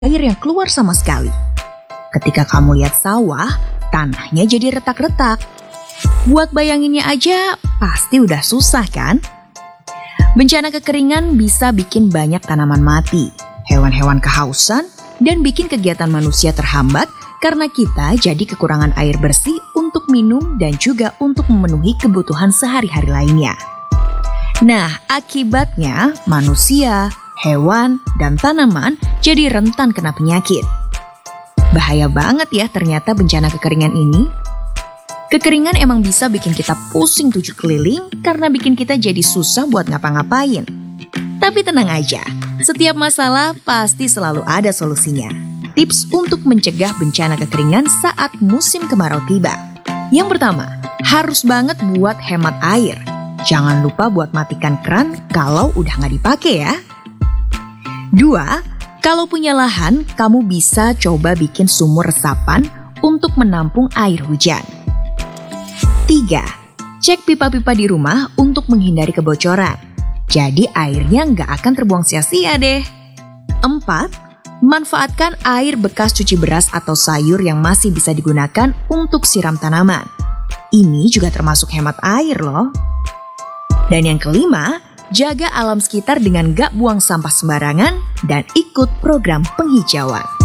air yang keluar sama sekali. Ketika kamu lihat sawah, tanahnya jadi retak-retak. Buat bayanginnya aja pasti udah susah kan? Bencana kekeringan bisa bikin banyak tanaman mati, hewan-hewan kehausan, dan bikin kegiatan manusia terhambat karena kita jadi kekurangan air bersih untuk minum dan juga untuk memenuhi kebutuhan sehari-hari lainnya. Nah, akibatnya manusia, hewan, dan tanaman jadi rentan kena penyakit. Bahaya banget ya ternyata bencana kekeringan ini. Kekeringan emang bisa bikin kita pusing 7 keliling karena bikin kita jadi susah buat ngapa-ngapain. Tapi tenang aja, setiap masalah pasti selalu ada solusinya. Tips untuk mencegah bencana kekeringan saat musim kemarau tiba. Yang pertama, harus banget buat hemat air. Jangan lupa buat matikan keran kalau udah nggak dipakai ya. 2, kalau punya lahan, kamu bisa coba bikin sumur resapan untuk menampung air hujan. 3, cek pipa-pipa di rumah untuk menghindari kebocoran. Jadi airnya nggak akan terbuang sia-sia deh. 4, manfaatkan air bekas cuci beras atau sayur yang masih bisa digunakan untuk siram tanaman. Ini juga termasuk hemat air loh. Dan yang kelima, jaga alam sekitar dengan gak buang sampah sembarangan dan ikut program penghijauan.